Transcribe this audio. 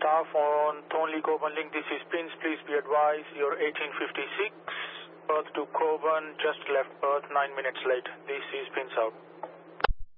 staff on Thornley Coburn Link. This is Prince. Please be advised, your 1856, Perth to Coburn, just left Perth, 9 minutes late. This is Prince out.